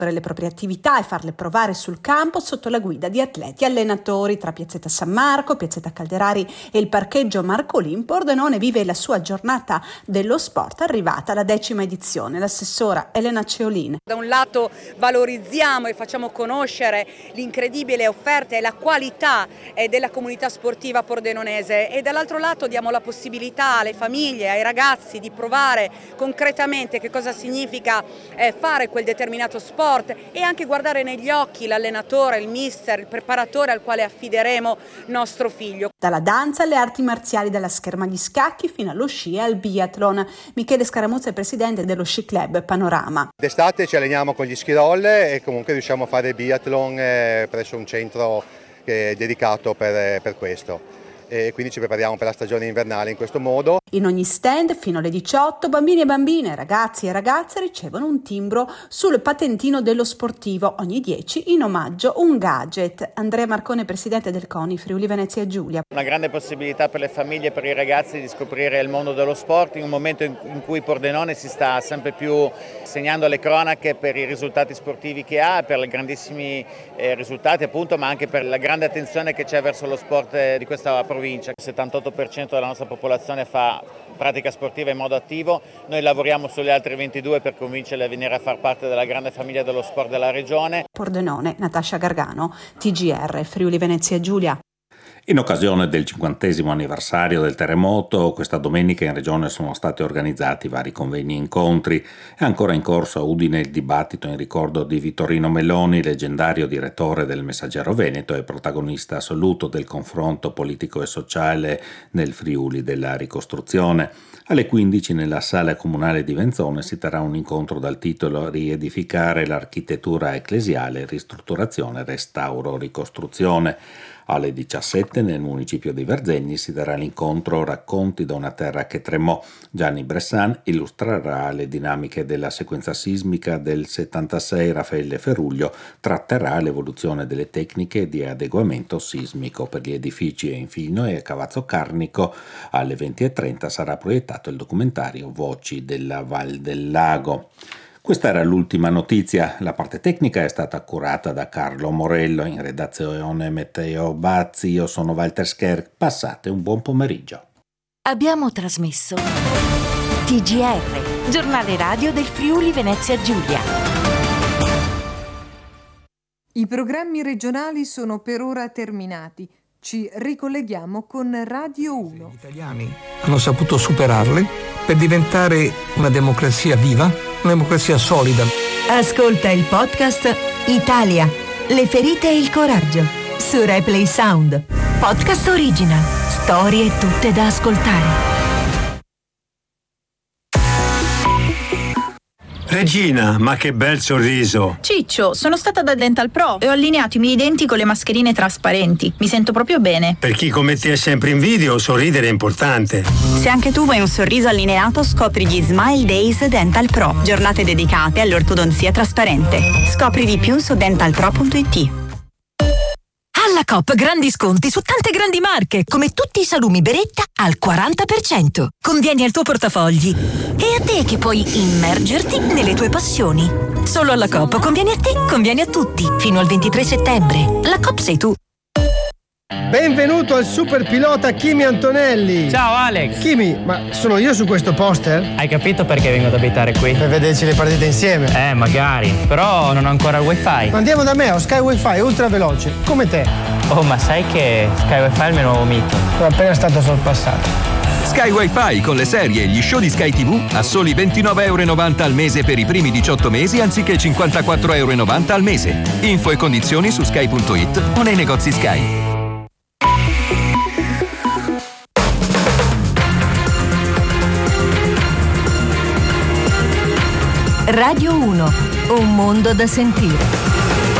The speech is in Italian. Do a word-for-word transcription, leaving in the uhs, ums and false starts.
le proprie attività e farle provare sul campo sotto la guida di atleti e allenatori. Tra Piazzetta San Marco, Piazzetta Calderari e il parcheggio Marcolin, Pordenone vive la sua giornata dello sport, arrivata alla decima edizione. L'assessora Elena Ceolin. Da un lato valorizziamo e facciamo conoscere l'incredibile offerta e la qualità della comunità sportiva pordenonese e dall'altro lato diamo la possibilità alle famiglie, ai ragazzi di provare concretamente che cosa significa fare quel determinato sport e anche guardare negli occhi l'allenatore, il mister, il preparatore al quale affideremo nostro figlio. Dalla danza alle arti marziali, dalla scherma agli scacchi fino allo sci e al biathlon. Michele Scaramuzza è presidente dello Sci Club Panorama. D'estate ci alleniamo con gli ski roll e comunque riusciamo a fare biathlon presso un centro che è dedicato per, per questo. E quindi ci prepariamo per la stagione invernale in questo modo. In ogni stand fino alle diciotto bambini e bambine, ragazzi e ragazze ricevono un timbro sul patentino dello sportivo, ogni dieci in omaggio un gadget. Andrea Marcone, presidente del CONI Friuli Venezia Giulia. Una grande possibilità per le famiglie e per i ragazzi di scoprire il mondo dello sport in un momento in cui Pordenone si sta sempre più segnando le cronache per i risultati sportivi che ha, per i grandissimi eh, risultati appunto, ma anche per la grande attenzione che c'è verso lo sport eh, di questa provincia. Il settantotto per cento della nostra popolazione fa pratica sportiva in modo attivo, noi lavoriamo sulle altre ventidue per convincerle a venire a far parte della grande famiglia dello sport della regione. Pordenone, Natascia Gargano, T G R, Friuli Venezia Giulia. In occasione del cinquantesimo anniversario del terremoto, questa domenica in regione sono stati organizzati vari convegni e incontri. È ancora in corso a Udine il dibattito in ricordo di Vittorino Meloni, leggendario direttore del Messaggero Veneto e protagonista assoluto del confronto politico e sociale nel Friuli della ricostruzione. Alle quindici nella sala comunale di Venzone si terrà un incontro dal titolo Riedificare l'architettura ecclesiale, ristrutturazione, restauro, ricostruzione. Alle diciassette nel municipio di Verzegni si darà l'incontro Racconti da una terra che tremò. Gianni Bressan illustrerà le dinamiche della sequenza sismica del settantasei. Raffaele Feruglio tratterà l'evoluzione delle tecniche di adeguamento sismico per gli edifici e infine a Cavazzo Carnico alle venti e trenta sarà proiettato il documentario Voci della Val del Lago. Questa era l'ultima notizia, la parte tecnica è stata curata da Carlo Morello, in redazione Matteo Bazzi, io sono Walter Scherk, passate un buon pomeriggio. Abbiamo trasmesso T G R, giornale radio del Friuli Venezia Giulia. I programmi regionali sono per ora terminati. Ci ricolleghiamo con Radio uno. Gli italiani hanno saputo superarle per diventare una democrazia viva, una democrazia solida. Ascolta il podcast Italia, le ferite e il coraggio su Replay Sound. Podcast original, storie tutte da ascoltare. Regina, ma che bel sorriso! Ciccio, sono stata da Dental Pro e ho allineato i miei denti con le mascherine trasparenti. Mi sento proprio bene. Per chi come te è sempre in video, sorridere è importante. Se anche tu vuoi un sorriso allineato, scopri gli Smile Days Dental Pro, giornate dedicate all'ortodonzia trasparente. Scopri di più su dental pro punto it. Alla Coop grandi sconti su tante grandi marche, come tutti i salumi Beretta al quaranta per cento. Convieni al tuo portafogli. E a te che puoi immergerti nelle tue passioni. Solo alla Coop convieni a te, convieni a tutti. Fino al ventitré settembre. La Coop sei tu. Benvenuto al super pilota Kimi Antonelli. Ciao Alex. Kimi, ma sono io su questo poster? Hai capito perché vengo ad abitare qui? Per vederci le partite insieme. Eh, magari, però non ho ancora il wifi. Ma andiamo da me, ho Sky Wi-Fi ultra veloce, come te. Oh, ma sai che Sky Wi-Fi è il mio nuovo mito? Sono appena stato sorpassato. Sky Wi-Fi con le serie e gli show di Sky tivù a soli ventinove virgola novanta euro al mese per i primi diciotto mesi anziché cinquantaquattro virgola novanta euro al mese. Info e condizioni su sky punto it o nei negozi Sky. Radio uno, un mondo da sentire.